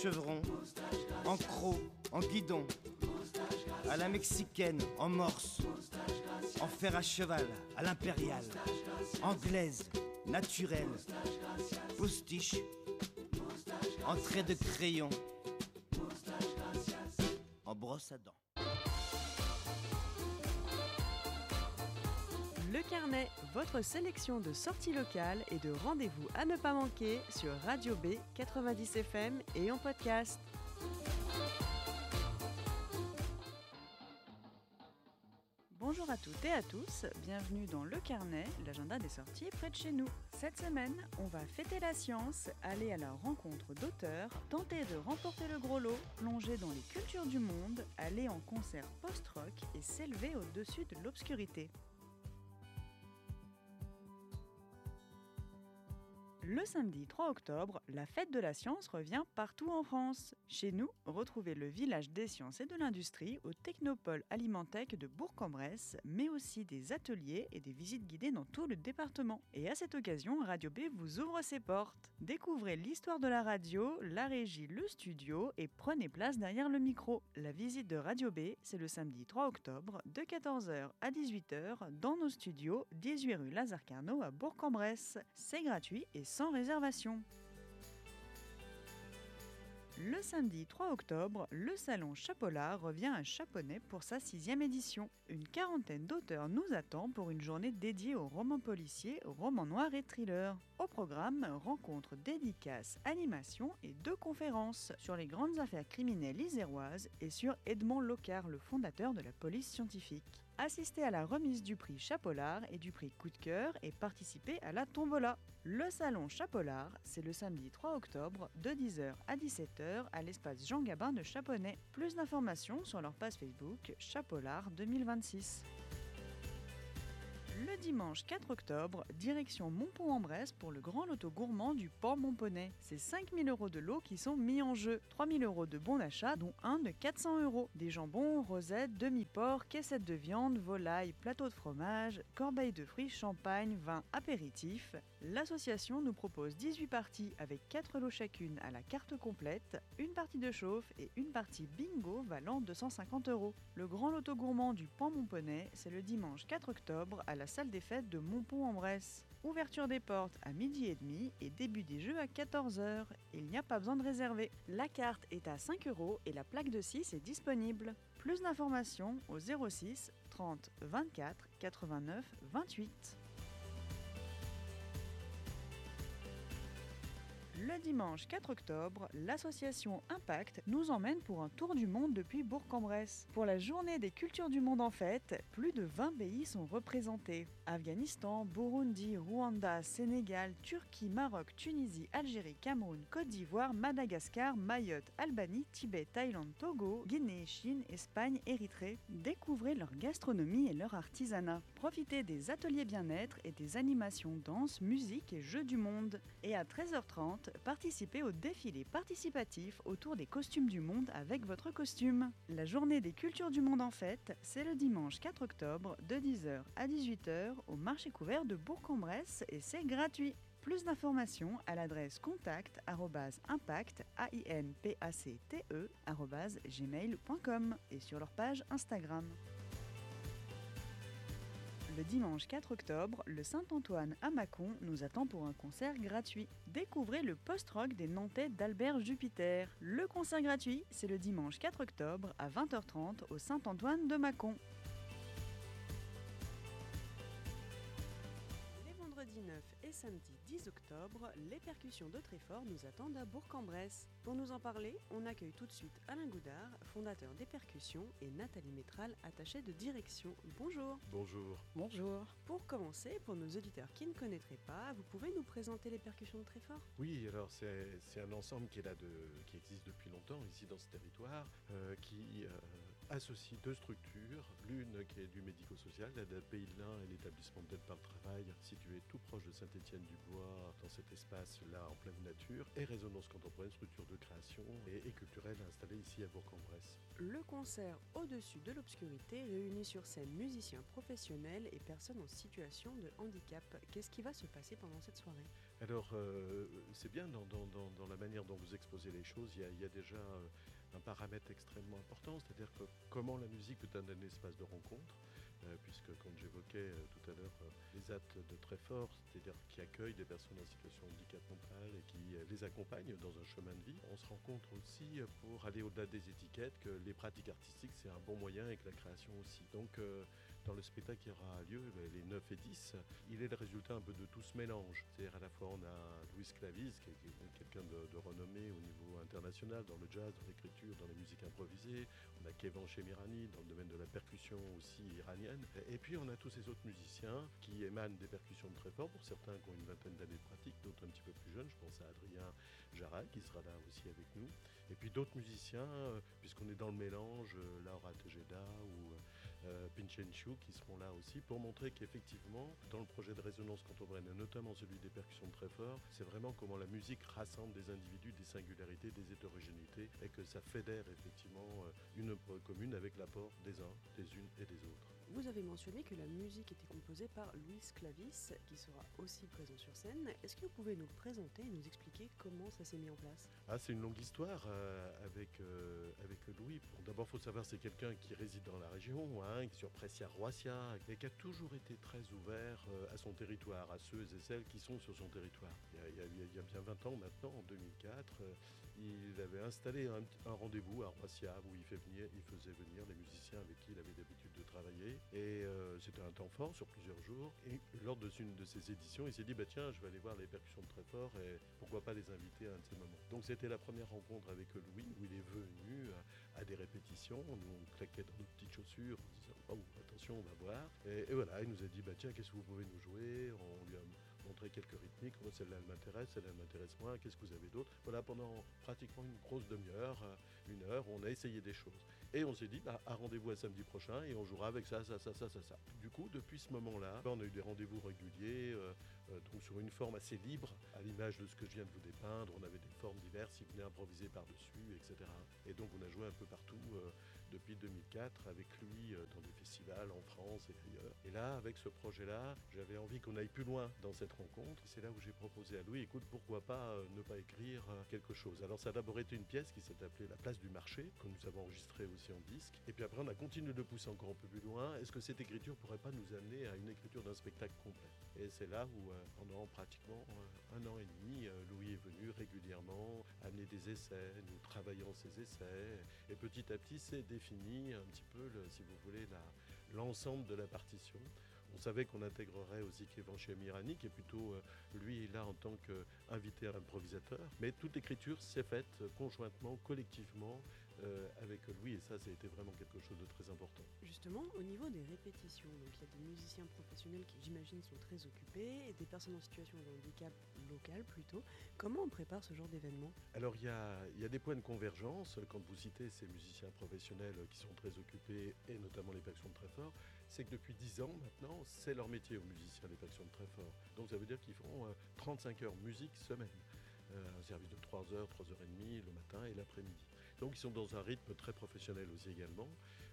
chevron, en croc, en guidon, à la mexicaine, en morse, en fer à cheval, à l'impériale, anglaise, naturelle, postiche, en trait de crayon, en brosse à dents. Le Carnet, votre sélection de sorties locales et de rendez-vous à ne pas manquer sur Radio B 90 FM et en podcast. Bonjour à toutes et à tous, bienvenue dans Le Carnet, l'agenda des sorties près de chez nous. Cette semaine, on va fêter la science, aller à la rencontre d'auteurs, tenter de remporter le gros lot, plonger dans les cultures du monde, aller en concert post-rock et s'élever au-dessus de l'obscurité. Le samedi 3 octobre, la fête de la science revient partout en France. Chez nous, retrouvez le village des sciences et de l'industrie au Technopole Alimentech de Bourg-en-Bresse, mais aussi des ateliers et des visites guidées dans tout le département. Et à cette occasion, Radio B vous ouvre ses portes. Découvrez l'histoire de la radio, la régie, le studio et prenez place derrière le micro. La visite de Radio B, c'est le samedi 3 octobre de 14h à 18h dans nos studios 18 rue Lazare-Carnot à Bourg-en-Bresse. C'est gratuit et sans réservation. Le samedi 3 octobre, le salon Chapollard revient à Chaponnet pour sa 6e édition. Une quarantaine d'auteurs nous attend pour une journée dédiée aux romans policiers, romans noirs et thrillers. Au programme, rencontres, dédicaces, animations et 2 conférences sur les grandes affaires criminelles iséroises et sur Edmond Locard, le fondateur de la police scientifique. Assistez à la remise du prix Chapollard et du prix Coup de cœur et participez à la tombola. Le salon Chapollard, c'est le samedi 3 octobre de 10h à 17h à l'espace Jean Gabin de Chaponnet. Plus d'informations sur leur page Facebook Chapollard 2026. Le dimanche 4 octobre, direction Montpont-en-Bresse pour le grand loto gourmand du Port Montponnet. C'est 5 000 € de lots qui sont mis en jeu. 3 000 € de bons d'achat, dont un de 400 €. Des jambons, rosettes, demi-porc, caissettes de viande, volaille, plateau de fromage, corbeilles de fruits, champagne, vin, apéritif. L'association nous propose 18 parties avec 4 lots chacune à la carte complète, une partie de chauffe et une partie bingo valant 250 €. Le grand loto gourmand du Port Montponnet, c'est le dimanche 4 octobre à la salle des fêtes de Montpont-en-Bresse. Ouverture des portes à 12h30 et début des jeux à 14h. Il n'y a pas besoin de réserver. La carte est à 5 € et la plaque de 6 est disponible. Plus d'informations au 06 30 24 89 28. Le dimanche 4 octobre, l'association Impact nous emmène pour un tour du monde depuis Bourg-en-Bresse. Pour la journée des cultures du monde en fête, plus de 20 pays sont représentés. Afghanistan, Burundi, Rwanda, Sénégal, Turquie, Maroc, Tunisie, Algérie, Cameroun, Côte d'Ivoire, Madagascar, Mayotte, Albanie, Tibet, Thaïlande, Togo, Guinée, Chine, Espagne, Érythrée. Découvrez leur gastronomie et leur artisanat. Profitez des ateliers bien-être et des animations danse, musique et jeux du monde. Et à 13h30, participez au défilé participatif autour des costumes du monde avec votre costume. La journée des cultures du monde en fête, c'est le dimanche 4 octobre de 10h à 18h au marché couvert de Bourg-en-Bresse et c'est gratuit. Plus d'informations à l'adresse contact@impact@gmail.com et sur leur page Instagram. Le dimanche 4 octobre, le Saint-Antoine à Mâcon nous attend pour un concert gratuit. Découvrez le post-rock des Nantais d'Albert Jupiter. Le concert gratuit, c'est le dimanche 4 octobre à 20h30 au Saint-Antoine de Mâcon. Vendredi 9 et samedi 10 octobre, les percussions de Tréfort nous attendent à Bourg-en-Bresse. Pour nous en parler, on accueille tout de suite Alain Goudard, fondateur des percussions, et Nathalie Métral, attachée de direction. Bonjour. Bonjour. Bonjour. Pour commencer, pour nos auditeurs qui ne connaîtraient pas, vous pouvez nous présenter les percussions de Tréfort ? Oui, alors c'est un ensemble qui existe depuis longtemps ici dans ce territoire, qui associe 2 structures, l'une qui est du médico-social, la Pays de l'Ain et l'établissement d'aide par le travail, situé tout proche de Saint-Étienne-du-Bois, dans cet espace-là en pleine nature, et Résonance Contemporaine, structure de création et culturelle naturel installé ici à Bourg-en-Bresse. Le concert Au-dessus de l'obscurité réunit sur scène musiciens professionnels et personnes en situation de handicap. Qu'est-ce qui va se passer pendant cette soirée ? Alors, c'est bien dans la manière dont vous exposez les choses, il y a déjà un paramètre extrêmement important, c'est-à-dire que comment la musique peut être un espace de rencontre, puisque quand j'évoquais tout à l'heure les actes de Treffort, c'est-à-dire qui accueillent des personnes en situation de handicap mental et qui les accompagnent dans un chemin de vie, on se rencontre aussi pour aller au-delà des étiquettes, que les pratiques artistiques c'est un bon moyen et que la création aussi. Donc dans le spectacle qui aura lieu les 9 et 10, il est le résultat un peu de tout ce mélange. C'est-à-dire à la fois on a Luis Clavis, qui est quelqu'un de renommé au niveau international dans le jazz, dans l'écriture, dans les musiques improvisées. On a Kevan Chemirani dans le domaine de la percussion aussi iranienne. Et puis on a tous ces autres musiciens qui émanent des percussions de Treffort, pour certains qui ont une vingtaine d'années de pratique, d'autres un petit peu plus jeunes. Je pense à Adrien Jaral qui sera là aussi avec nous. Et puis d'autres musiciens, puisqu'on est dans le mélange, Laura Tejeda ou Pinchenchu qui seront là aussi pour montrer qu'effectivement dans le projet de résonance contemporaine, notamment celui des percussions de Treffort, c'est vraiment comment la musique rassemble des individus, des singularités, des hétérogénéités et que ça fédère effectivement une œuvre commune avec l'apport des uns, des unes et des autres. Vous avez mentionné que la musique était composée par Luis Clavis, qui sera aussi présent sur scène. Est-ce que vous pouvez nous le présenter et nous expliquer comment ça s'est mis en place ? C'est une longue histoire avec Louis. Bon, d'abord, il faut savoir c'est quelqu'un qui réside dans la région, qui est sur Pressia-Roissia, et qui a toujours été très ouvert à son territoire, à ceux et celles qui sont sur son territoire. Il y a bien 20 ans maintenant, en 2004, il avait installé un rendez-vous à Roissia où il faisait venir les musiciens avec qui il avait l'habitude de travailler. Et c'était un temps fort sur plusieurs jours. Et lors d'une de ces éditions, il s'est dit tiens, je vais aller voir les percussions de Treffort et pourquoi pas les inviter à un de ces moments. Donc c'était la première rencontre avec Louis où il est venu à des répétitions. Nous on claquait dans nos petites chaussures en disant attention, on va voir. Et voilà, il nous a dit tiens, qu'est-ce que vous pouvez nous jouer ? On lui a montré quelques rythmiques. Moi, celle-là elle m'intéresse moins. Qu'est-ce que vous avez d'autre ? Voilà, pendant pratiquement une grosse demi-heure, une heure, on a essayé des choses. Et on s'est dit, à rendez-vous à samedi prochain et on jouera avec ça. Du coup, depuis ce moment-là, on a eu des rendez-vous réguliers, donc sur une forme assez libre, à l'image de ce que je viens de vous dépeindre. On avait des formes diverses, ils venaient improviser par-dessus, etc. Et donc on a joué un peu partout depuis 2004 avec lui dans des festivals en France et ailleurs. Et là, avec ce projet-là, j'avais envie qu'on aille plus loin dans cette rencontre. C'est là où j'ai proposé à Louis, écoute, pourquoi pas ne pas écrire quelque chose. Alors ça a d'abord été une pièce qui s'est appelée La Place du Marché, que nous avons enregistrée aussi en disque. Et puis après, on a continué de le pousser encore un peu plus loin. Est-ce que cette écriture pourrait pas nous amener à une écriture d'un spectacle complet ? Et c'est là où, pendant pratiquement 1 an et demi, Louis est venu régulièrement amener des essais, nous travaillons ces essais. Et petit à petit, c'est défini un petit peu, si vous voulez, l'ensemble de la partition. On savait qu'on intégrerait aussi Kevan Chemirani, qui est plutôt, lui, là en tant qu'invité improvisateur. Mais toute l'écriture s'est faite conjointement, collectivement, avec Louis, et ça a été vraiment quelque chose de très important. Justement, au niveau des répétitions, donc il y a des musiciens professionnels qui, j'imagine, sont très occupés, et des personnes en situation de handicap local plutôt. Comment on prépare ce genre d'événement ? Alors il y a des points de convergence. Quand vous citez ces musiciens professionnels qui sont très occupés, et notamment les percussions de Treffort, c'est que depuis 10 ans maintenant, c'est leur métier aux musiciens des percussions de Treffort. Donc ça veut dire qu'ils font 35 heures musique semaine. Un service de 3 heures, 3h30 le matin et l'après-midi. Donc ils sont dans un rythme très professionnel aussi également.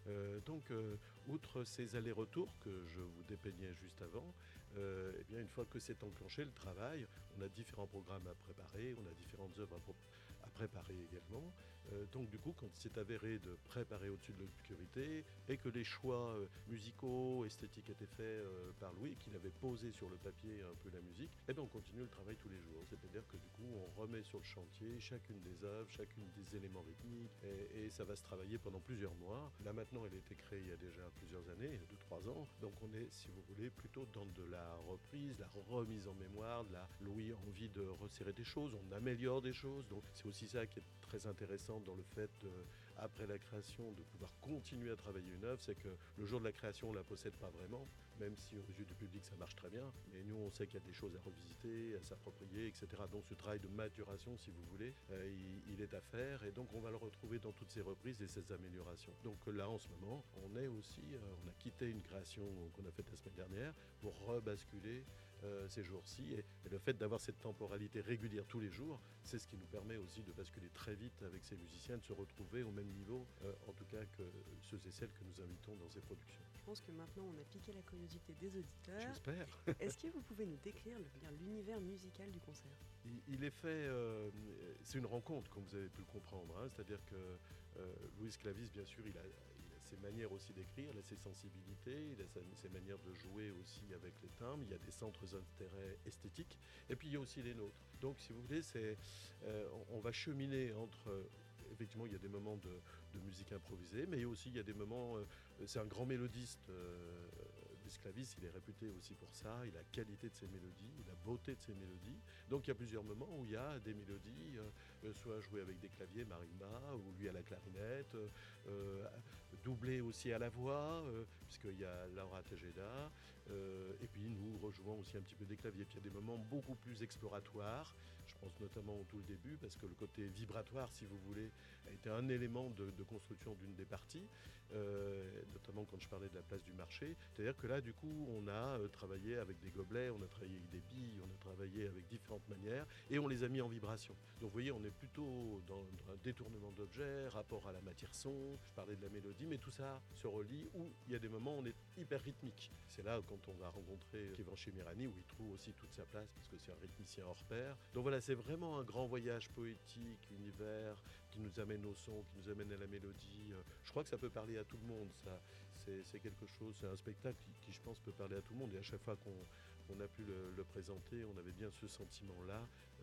Outre ces allers-retours que je vous dépeignais juste avant, eh bien, une fois que c'est enclenché le travail, on a différents programmes à préparer, on a différentes œuvres à préparer également. Donc du coup, quand il s'est avéré de préparer Au-dessus de l'obscurité et que les choix musicaux, esthétiques étaient faits par Louis, qu'il avait posé sur le papier un peu la musique, eh bien, on continue le travail tous les jours. C'est-à-dire que du coup, on remet sur le chantier chacune des œuvres, chacune des éléments rythmiques, et ça va se travailler pendant plusieurs mois. Là maintenant, elle a été créée il y a déjà plusieurs années, 2-3 ans. Donc on est, si vous voulez, plutôt dans de la reprise, la remise en mémoire, Louis a envie de resserrer des choses, on améliore des choses. Donc c'est aussi ça qui est très intéressant dans le fait, après la création, de pouvoir continuer à travailler une œuvre. C'est que le jour de la création, on ne la possède pas vraiment, même si aux yeux du public ça marche très bien. Mais nous, on sait qu'il y a des choses à revisiter, à s'approprier, etc. Donc ce travail de maturation, si vous voulez, il est à faire. Et donc on va le retrouver dans toutes ces reprises et ces améliorations. Donc là, en ce moment, on a quitté une création qu'on a faite la semaine dernière pour rebasculer ces jours-ci. Et le fait d'avoir cette temporalité régulière tous les jours, c'est ce qui nous permet aussi de basculer très vite avec ces musiciens, de se retrouver au même niveau, en tout cas que ceux et celles que nous invitons dans ces productions. Je pense que maintenant on a piqué la curiosité des auditeurs. J'espère. Est-ce que vous pouvez nous décrire l'univers musical du concert ? Il est fait, c'est une rencontre, comme vous avez pu le comprendre. C'est-à-dire que Luis Clavis, bien sûr, il a ses manières aussi d'écrire, il a ses sensibilités, il a ses manières de jouer aussi avec les timbres. Il y a des centres d'intérêt esthétiques, et puis il y a aussi les nôtres. Donc, si vous voulez, on va cheminer entre... Effectivement, il y a des moments de musique improvisée, mais aussi il y a des moments... c'est un grand mélodiste. Luis Clavis, il est réputé aussi pour ça. Il a la qualité de ses mélodies, la beauté de ses mélodies. Donc il y a plusieurs moments où il y a des mélodies, soit jouées avec des claviers, marimba, ou lui à la clarinette, doublé aussi à la voix, puisqu'il y a Laura Tejeda, et puis nous rejouons aussi un petit peu des claviers. Puis il y a des moments beaucoup plus exploratoires. Je pense notamment au tout début, parce que le côté vibratoire, si vous voulez, a été un élément de construction d'une des parties, notamment quand je parlais de la place du marché. C'est-à-dire que là, du coup, on a travaillé avec des gobelets, on a travaillé avec des billes, on a travaillé avec différentes manières, et on les a mis en vibration. Donc vous voyez, on est plutôt dans un détournement d'objets, rapport à la matière son, je parlais de la mélodie, mais tout ça se relie, où il y a des moments où on est hyper rythmique. C'est là, quand on va rencontrer Kevin Chemirani, où il trouve aussi toute sa place, parce que c'est un rythmicien hors pair. Donc voilà, c'est vraiment un grand voyage poétique, univers, qui nous amène au son, qui nous amène à la mélodie. Je crois que ça peut parler à tout le monde, ça. C'est quelque chose, c'est un spectacle qui, je pense, peut parler à tout le monde. Et à chaque fois qu'on a pu le présenter, on avait bien ce sentiment-là,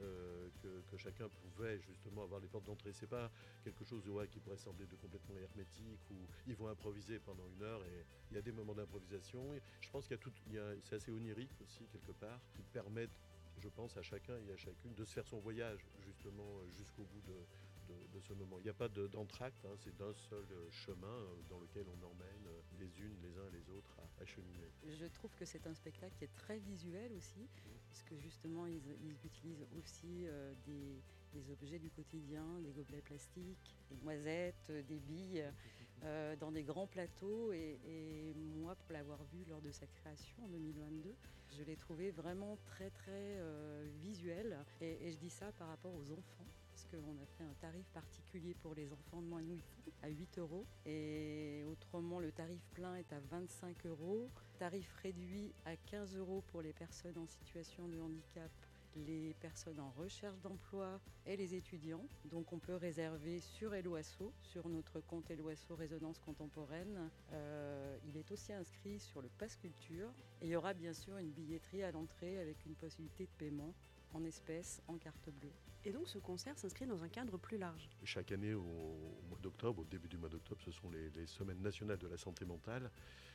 que chacun pouvait justement avoir les portes d'entrée. C'est pas quelque chose qui pourrait sembler de complètement hermétique, où ils vont improviser pendant 1 heure, et il y a des moments d'improvisation. Et je pense c'est assez onirique aussi, quelque part, qui permettent, je pense, à chacun et à chacune de se faire son voyage, justement, jusqu'au bout de ce moment. Il n'y a pas d'entracte, c'est d'un seul chemin dans lequel on emmène les unes, les uns et les autres à cheminer. Je trouve que c'est un spectacle qui est très visuel aussi, parce que justement ils utilisent aussi des objets du quotidien, des gobelets plastiques, des noisettes, des billes, dans des grands plateaux. Et moi, pour l'avoir vu lors de sa création en 2022, je l'ai trouvé vraiment très très visuel. Et je dis ça par rapport aux enfants, parce qu'on a fait un tarif particulier pour les enfants de moins de 8 ans à 8 €. Et autrement, le tarif plein est à 25 €. Tarif réduit à 15 € pour les personnes en situation de handicap, les personnes en recherche d'emploi et les étudiants. Donc on peut réserver sur Helloasso, sur notre compte Helloasso Résonance Contemporaine. Il est aussi inscrit sur le Pass Culture. Et il y aura bien sûr une billetterie à l'entrée avec une possibilité de paiement en espèces, en carte bleue. Et donc ce concert s'inscrit dans un cadre plus large. Chaque année, au mois d'octobre, au début du mois d'octobre, ce sont les semaines nationales de la santé mentale.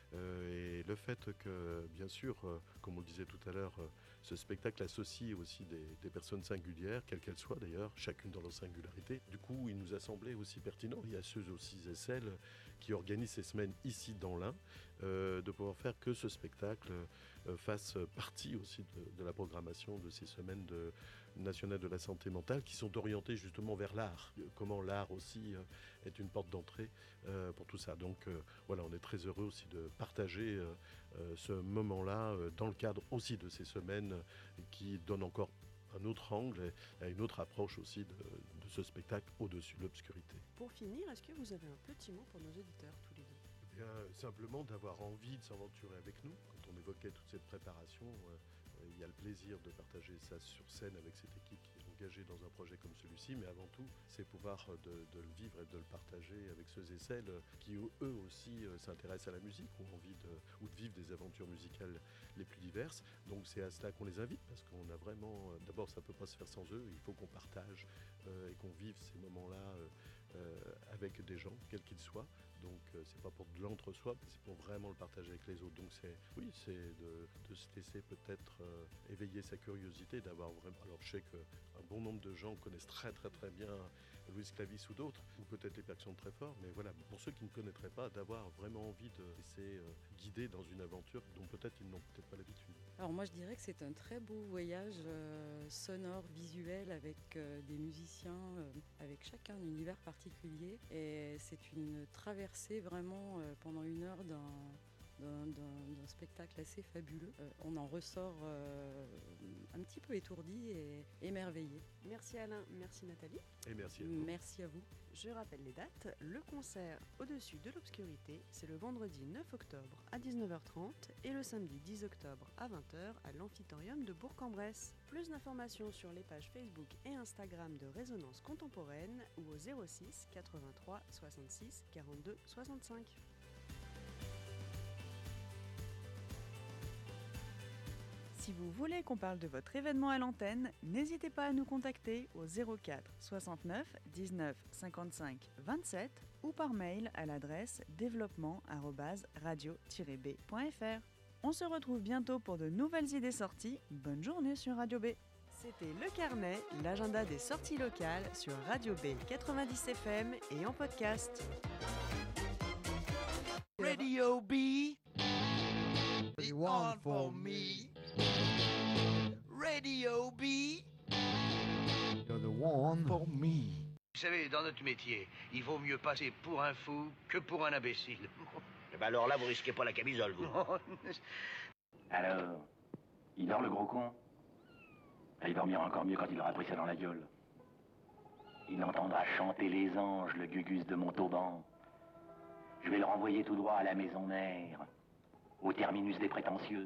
Et le fait que, bien sûr, comme on le disait tout à l'heure, ce spectacle associe aussi des personnes singulières, quelles qu'elles soient d'ailleurs, chacune dans leur singularité. Du coup, il nous a semblé aussi pertinent, il y a ceux aussi et celles qui organisent ces semaines ici dans l'Ain, de pouvoir faire que ce spectacle fasse partie aussi de la programmation de ces semaines nationales de la santé mentale, qui sont orientées justement vers l'art. Comment l'art aussi est une porte d'entrée pour tout ça. Donc voilà, on est très heureux aussi de partager ce moment-là dans le cadre aussi de ces semaines qui donnent encore un autre angle et une autre approche aussi de ce spectacle au-dessus de l'obscurité. Pour finir, est-ce que vous avez un petit mot pour nos auditeurs tous les deux ? Eh bien, simplement d'avoir envie de s'aventurer avec nous. Quand on évoquait toute cette préparation, il y a le plaisir de partager ça sur scène avec cette équipe qui est engagée dans un projet comme celui-ci, mais avant tout, c'est pouvoir de le vivre et de le partager avec ceux et celles qui, eux aussi, s'intéressent à la musique, ou ont envie de vivre des aventures musicales les plus diverses. Donc c'est à cela qu'on les invite, parce qu'on a vraiment... D'abord, ça ne peut pas se faire sans eux, il faut qu'on partage et qu'on vive ces moments-là avec des gens, quels qu'ils soient. Donc c'est pas pour de l'entre-soi, c'est pour vraiment le partager avec les autres. Donc c'est de se laisser peut-être éveiller sa curiosité, d'avoir vraiment... Alors je sais qu'un bon nombre de gens connaissent très très très bien Luis Clavis ou d'autres, ou peut-être les percussions très fort, mais voilà, pour ceux qui ne connaîtraient pas, d'avoir vraiment envie de laisser guider dans une aventure dont peut-être ils n'ont peut-être pas l'habitude. Alors moi je dirais que c'est un très beau voyage sonore, visuel, avec des musiciens, avec chacun un univers particulier. Et c'est une traversée vraiment pendant 1 heure d'un spectacle assez fabuleux. On en ressort un petit peu étourdi et émerveillé. Merci Alain, merci Nathalie. Et merci à vous. Merci à vous. Je rappelle les dates. Le concert Au-dessus de l'obscurité, c'est le vendredi 9 octobre à 19h30 et le samedi 10 octobre à 20h à l'Amphitorium de Bourg-en-Bresse. Plus d'informations sur les pages Facebook et Instagram de Résonance Contemporaine ou au 06 83 66 42 65. Si vous voulez qu'on parle de votre événement à l'antenne, n'hésitez pas à nous contacter au 04 69 19 55 27 ou par mail à l'adresse développement@radio-b.fr. On se retrouve bientôt pour de nouvelles idées sorties. Bonne journée sur Radio B. C'était Le Carnet, l'agenda des sorties locales sur Radio B 90 FM et en podcast. Radio B is on for me. Radio B, You're the one for me. Vous savez, dans notre métier, il vaut mieux passer pour un fou que pour un imbécile. Eh ben alors là, vous risquez pas la camisole, vous. Alors, il dort le gros con? Il dormira encore mieux quand il aura pris ça dans la gueule. Il entendra chanter les anges, le gugus de Montauban. Je vais le renvoyer tout droit à la maison mère, au terminus des prétentieux.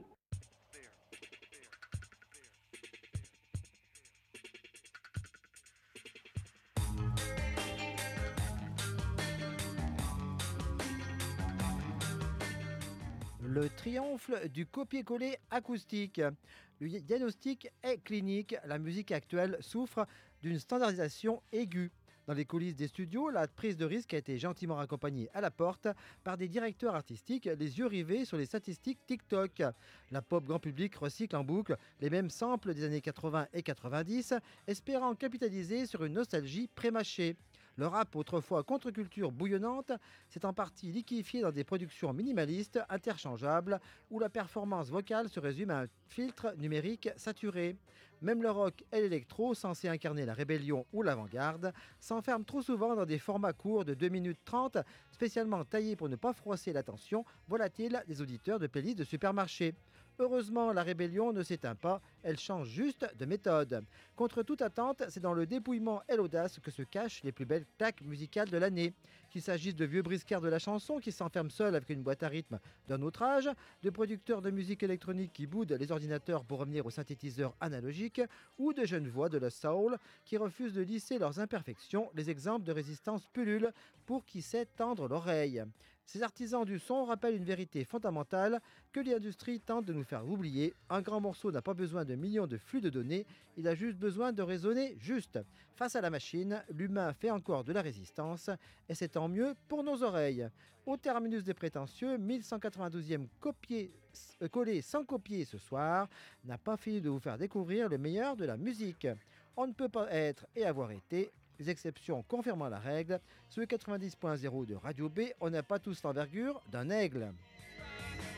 Le triomphe du copier-coller acoustique. Le diagnostic est clinique. La musique actuelle souffre d'une standardisation aiguë. Dans les coulisses des studios, la prise de risque a été gentiment raccompagnée à la porte par des directeurs artistiques les yeux rivés sur les statistiques TikTok. La pop grand public recycle en boucle les mêmes samples des années 80 et 90, espérant capitaliser sur une nostalgie prémâchée. Le rap, autrefois contre-culture bouillonnante, s'est en partie liquéfié dans des productions minimalistes, interchangeables, où la performance vocale se résume à un filtre numérique saturé. Même le rock et l'électro, censés incarner la rébellion ou l'avant-garde, s'enferment trop souvent dans des formats courts de 2 minutes 30, spécialement taillés pour ne pas froisser l'attention volatile des auditeurs de playlists de supermarché. Heureusement, la rébellion ne s'éteint pas, elle change juste de méthode. Contre toute attente, c'est dans le dépouillement et l'audace que se cachent les plus belles claques musicales de l'année. Qu'il s'agisse de vieux briscards de la chanson qui s'enferment seuls avec une boîte à rythme d'un autre âge, de producteurs de musique électronique qui boudent les ordinateurs pour revenir aux synthétiseurs analogiques, ou de jeunes voix de la soul qui refusent de lisser leurs imperfections, les exemples de résistance pullulent pour qui sait tendre l'oreille. Ces artisans du son rappellent une vérité fondamentale que l'industrie tente de nous faire oublier. Un grand morceau n'a pas besoin de millions de flux de données, il a juste besoin de résonner juste. Face à la machine, l'humain fait encore de la résistance et c'est tant mieux pour nos oreilles. Au terminus des prétentieux, 1192e collé sans copier ce soir n'a pas fini de vous faire découvrir le meilleur de la musique. On ne peut pas être et avoir été. Les exceptions confirmant la règle, sur le 90.0 de Radio B, on n'a pas tous l'envergure d'un aigle.